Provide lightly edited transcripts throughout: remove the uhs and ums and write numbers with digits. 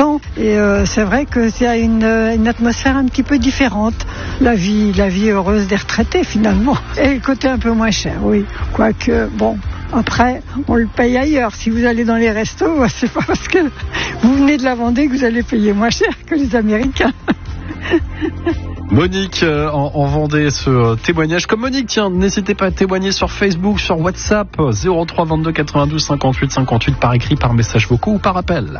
temps. Et c'est vrai que c'est une atmosphère un petit peu différente. La vie heureuse des retraités finalement. Et le côté un peu moins cher, oui. Quoique, bon, après, on le paye ailleurs. Si vous allez dans les restos, c'est pas parce que vous venez de la Vendée que vous allez payer moins cher que les Américains. Monique en Vendée, ce témoignage. Comme Monique, tiens, n'hésitez pas à témoigner sur Facebook, sur WhatsApp, 03 22 92 58 58 par écrit, par message vocaux ou par appel.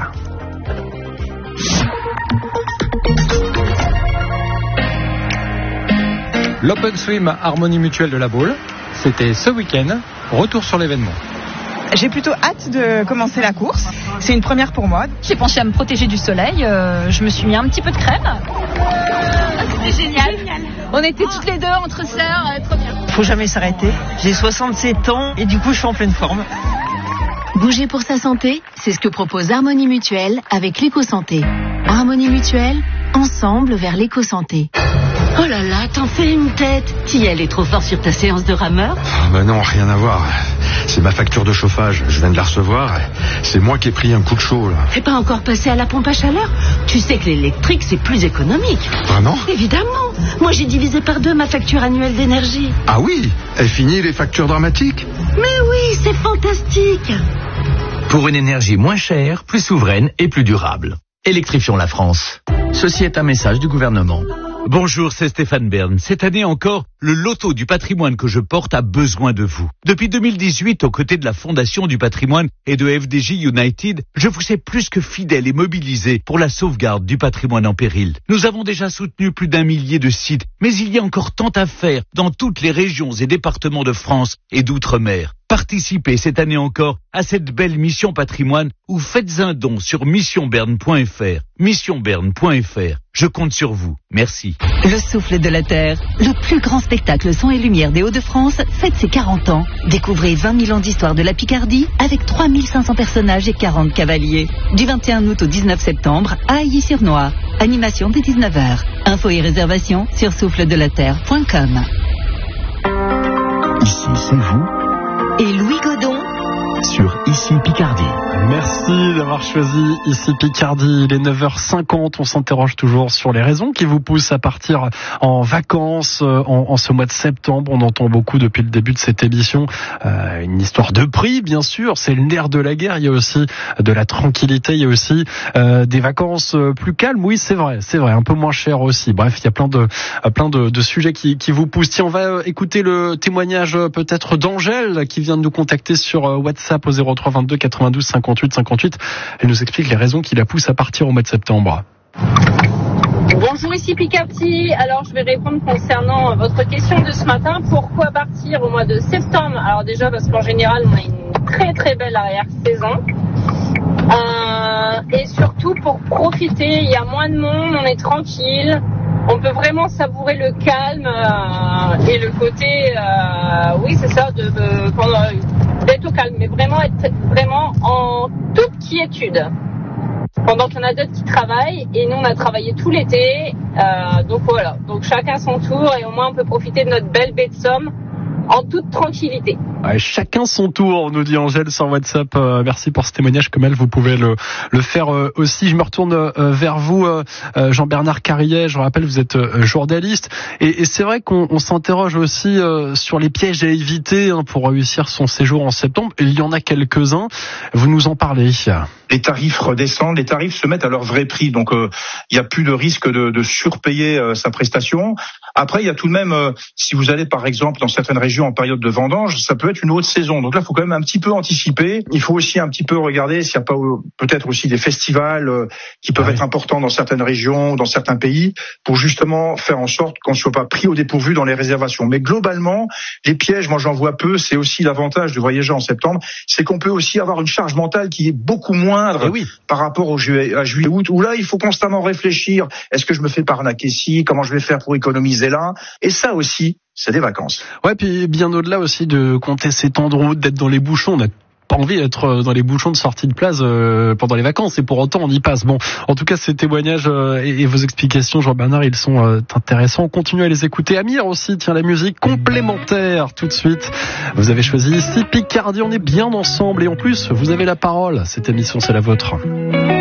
L'Open Swim Harmonie Mutuelle de la Baule, c'était ce week-end. Retour sur l'événement. J'ai plutôt hâte de commencer la course. C'est une première pour moi. J'ai pensé à me protéger du soleil. Je me suis mis un petit peu de crème. C'était génial. On était toutes les deux entre sœurs. Trop bien. Faut jamais s'arrêter. J'ai 67 ans et du coup je suis en pleine forme. Bouger pour sa santé, c'est ce que propose Harmonie Mutuelle avec l'éco-santé. Harmonie Mutuelle, ensemble vers l'éco-santé. Oh là là, t'en fais une tête. T'y allais trop fort sur ta séance de rameur? Non, rien à voir. C'est ma facture de chauffage. Je viens de la recevoir. C'est moi qui ai pris un coup de chaud, là. T'es pas encore passé à la pompe à chaleur? Tu sais que l'électrique, c'est plus économique. Vraiment? Évidemment. Moi, j'ai divisé par 2 ma facture annuelle d'énergie. Ah oui? Elle finit les factures dramatiques? Mais oui, c'est fantastique. Pour une énergie moins chère, plus souveraine et plus durable. Électrifions la France. Ceci est un message du gouvernement. Bonjour, c'est Stéphane Bern. Cette année encore, le loto du patrimoine que je porte a besoin de vous. Depuis 2018, aux côtés de la Fondation du patrimoine et de FDJ United, je vous ai plus que fidèle et mobilisé pour la sauvegarde du patrimoine en péril. Nous avons déjà soutenu plus d'1 millier de sites, mais il y a encore tant à faire dans toutes les régions et départements de France et d'outre-mer. Participez cette année encore à cette belle mission patrimoine ou faites un don sur missionberne.fr. Missionberne.fr. Je compte sur vous. Merci. Le souffle de la Terre, le plus grand spectacle son et lumière des Hauts-de-France, fête ses 40 ans. Découvrez 20 000 ans d'histoire de la Picardie avec 3500 personnages et 40 cavaliers. Du 21 août au 19 septembre à Ailly-sur-Noire. Animation dès 19h. Infos et réservations sur souffledelaterre.com. Ici, c'est vous. Et Louis Godon sur Ici Picardie. Merci d'avoir choisi Ici Picardie. Il est 9h50. On s'interroge toujours sur les raisons qui vous poussent à partir en vacances en ce mois de septembre. On entend beaucoup depuis le début de cette émission une histoire de prix, bien sûr. C'est le nerf de la guerre. Il y a aussi de la tranquillité. Il y a aussi des vacances plus calmes. Oui, c'est vrai, un peu moins cher aussi. Bref, il y a plein de sujets qui vous poussent. Tiens, on va écouter le témoignage peut-être d'Angèle qui vient de nous contacter sur WhatsApp au 03 22 92 58 58. Elle nous explique les raisons qui la poussent à partir au mois de septembre. Bonjour, ici Picardie. Alors, je vais répondre concernant votre question de ce matin. Pourquoi partir au mois de septembre? Alors déjà, parce qu'en général, on a une très très belle arrière-saison. Et surtout pour profiter, il y a moins de monde, on est tranquille. On peut vraiment savourer le calme et le côté, oui c'est ça, d'être au calme, mais être vraiment en toute quiétude. Pendant qu'il y en a d'autres qui travaillent, et nous on a travaillé tout l'été, donc voilà, donc chacun son tour, et au moins on peut profiter de notre belle baie de Somme en toute tranquillité. Ouais, chacun son tour, nous dit Angèle sur WhatsApp. Merci pour ce témoignage, comme elle, vous pouvez le faire aussi. Je me retourne vers vous, Jean-Bernard Carillet. Je vous rappelle, vous êtes journaliste. Et c'est vrai qu'on s'interroge aussi sur les pièges à éviter pour réussir son séjour en septembre. Il y en a quelques-uns. Vous nous en parlez. Les tarifs redescendent, les tarifs se mettent à leur vrai prix. Donc, il n'y a plus de risque de surpayer sa prestation. Après, il y a tout de même, si vous allez par exemple dans certaines régions en période de vendange, ça peut être une haute saison. Donc là, il faut quand même un petit peu anticiper. Il faut aussi un petit peu regarder s'il n'y a pas peut-être aussi des festivals qui peuvent être importants dans certaines régions, dans certains pays, pour justement faire en sorte qu'on ne soit pas pris au dépourvu dans les réservations. Mais globalement, les pièges, moi j'en vois peu. C'est aussi l'avantage de voyager en septembre, c'est qu'on peut aussi avoir une charge mentale qui est beaucoup moindre par rapport à juillet-août, où là, il faut constamment réfléchir. Est-ce que je me fais pas arnaquer ici? Comment je vais faire pour économiser là? Et ça aussi, c'est des vacances. Ouais, puis bien au-delà aussi de compter ses temps de route, d'être dans les bouchons, on a pas envie d'être dans les bouchons de sortie de place pendant les vacances, et pour autant on y passe. Bon, en tout cas ces témoignages et vos explications, Jean-Bernard, ils sont intéressants. On continue à les écouter. Amir aussi, tiens, la musique complémentaire tout de suite. Vous avez choisi Ici Picardie, on est bien ensemble, et en plus vous avez la parole. Cette émission, c'est la vôtre.